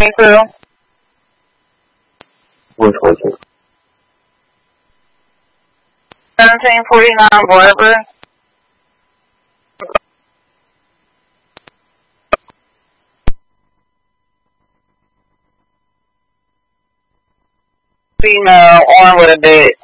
me through? Which was it? 1749 Barber. Female, armed with a bat.